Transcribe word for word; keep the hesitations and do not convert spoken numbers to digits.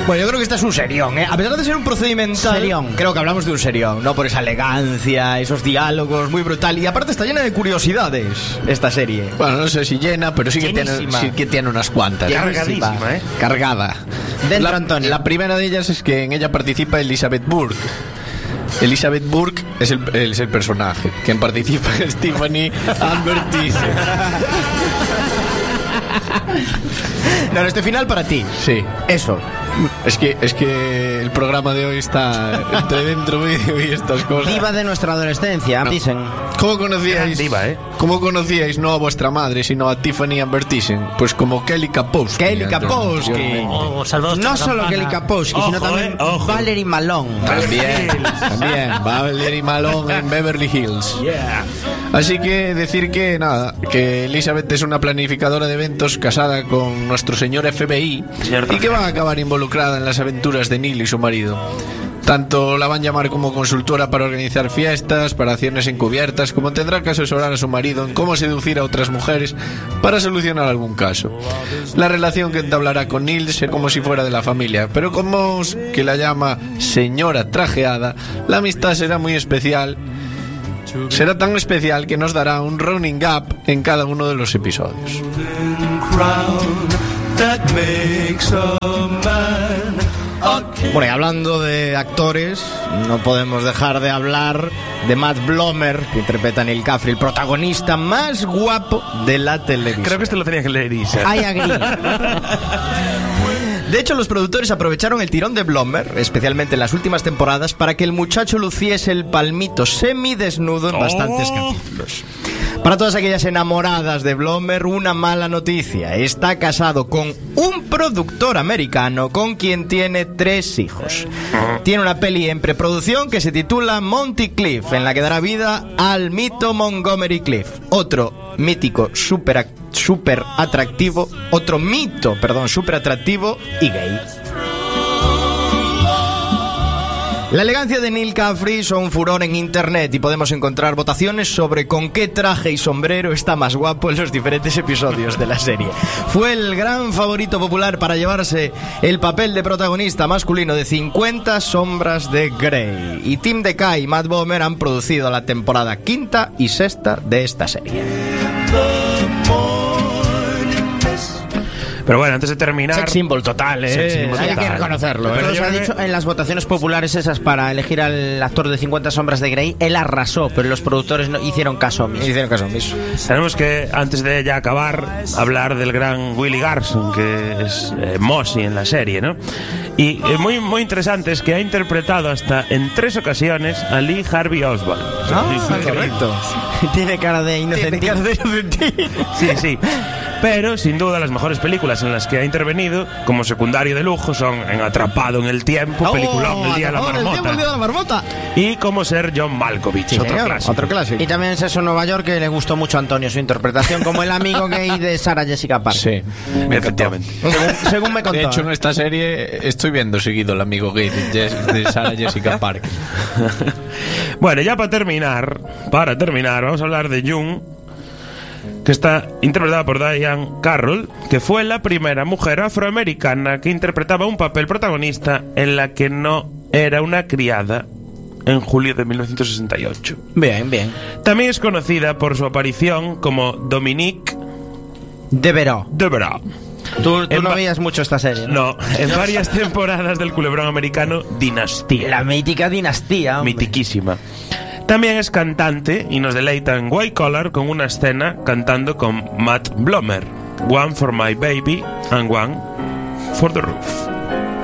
Bueno, yo creo que este es un serión, ¿eh? A pesar de ser un procedimental, serión. Creo que hablamos de un serión, ¿no? Por esa elegancia, esos diálogos, muy brutal. Y aparte está llena de curiosidades esta serie. Bueno, no sé si llena, pero sí que, tiene, sí que tiene unas cuantas. Cargadísima, ¿eh? Cargada. Dentro, la, Antonio. La primera de ellas es que en ella participa Elizabeth Burke. Elizabeth Burke es el, es el personaje. Quien participa es Tiffany Amber Thiessen. No, este final para ti. Sí. Eso. Es que, es que el programa de hoy está entre dentro medio y estas cosas. Diva de nuestra adolescencia, No. dicen. ¿Cómo conocíais? Gran diva, ¿eh? ¿Cómo conocíais no a vuestra madre, sino a Tiffany Amber Thiessen? Pues como Kelly Kapowski. Kelly Entonces, Kapowski. obviamente. Oh, salvados No la solo campana. Kelly Kapowski, sino Ojo, también eh, ojo. Valerie Malone. También, también. Valerie Malone en Beverly Hills. Yeah. Así que decir que nada, que Elizabeth es una planificadora de eventos casada con nuestro señor F B I Señor y que va a acabar involucrada en las aventuras de Neil y su marido. Tanto la van a llamar como consultora para organizar fiestas, para acciones encubiertas, como tendrá que asesorar a su marido en cómo seducir a otras mujeres para solucionar algún caso. La relación que entablará con Neil será como si fuera de la familia, pero con Moss, que la llama señora trajeada, la amistad será muy especial. Será tan especial que nos dará un running gap en cada uno de los episodios. Bueno, y hablando de actores, no podemos dejar de hablar de Matt Blomer, que interpreta a Neil Caffrey, el protagonista más guapo de la televisión. Creo que esto lo tenía que leer Isa. I agree. De hecho, los productores aprovecharon el tirón de Blomer, especialmente en las últimas temporadas, para que el muchacho luciese el palmito semidesnudo en bastantes Oh. capítulos. Para todas aquellas enamoradas de Blomer, una mala noticia. Está casado con un productor americano con quien tiene tres hijos. Tiene una peli en preproducción que se titula Monty Cliff, en la que dará vida al mito Montgomery Cliff, otro mítico super, super atractivo, otro mito, perdón, super atractivo y gay. La elegancia de Neil Caffrey son furor en internet y podemos encontrar votaciones sobre con qué traje y sombrero está más guapo en los diferentes episodios de la serie. Fue el gran favorito popular para llevarse el papel de protagonista masculino de cincuenta sombras de Grey. Y Tim DeKay y Matt Bomer han producido la temporada quinta y sexta de esta serie. Pero bueno, antes de terminar... Sex symbol total, ¿eh? Sex symbol Hay total. que reconocerlo, ¿eh? Pero Pero yo se ha creo dicho que- en las votaciones populares esas para elegir al actor de cincuenta sombras de Grey, él arrasó, pero los productores no hicieron caso omiso. Hicieron caso omiso. Tenemos que, antes de ya acabar, hablar del gran Willie Garson, que es eh, Mossy en la serie, ¿no? Y eh, muy, muy interesante es que ha interpretado hasta en tres ocasiones a Lee Harvey Oswald. Ah, Increíble. correcto. Tiene cara de inocente. Sí, sí. Pero, sin duda, las mejores películas en las que ha intervenido como secundario de lujo son en Atrapado en el Tiempo, peliculón El Día de la Oh, El tiempo, el Día de Marmota, la Marmota. y como ser John Malkovich, Sí, otro señor, clásico. otro clásico. Y también en Sexo en Nueva York, que le gustó mucho a Antonio su interpretación como el amigo gay de Sarah Jessica Parker. Sí, me encantó. Efectivamente. Según, según me contó. De hecho, en ¿eh? esta serie estoy viendo seguido el amigo gay de, Jess- de Sarah Jessica Parker. Bueno, ya para terminar, para terminar, vamos a hablar de June, que está interpretada por Diane Carroll, que fue la primera mujer afroamericana que interpretaba un papel protagonista en la que no era una criada en julio de mil novecientos sesenta y ocho. Bien, bien. También es conocida por su aparición como Dominique Devereux. Devereux. Tú, tú En no va- veías mucho esta serie, ¿no? No, en varias temporadas del culebrón americano Dinastía. La mítica dinastía, hombre. Mitiquísima. También es cantante y nos deleita en White Collar con una escena cantando con Matt Blomer. One for my baby and one for the roof.